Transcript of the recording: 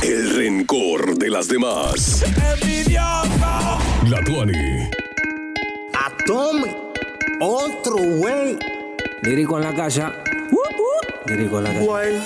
El rencor de las demás. La Tuani. Atomic. Otro güey. Lírico en la casa. Lírico en la casa.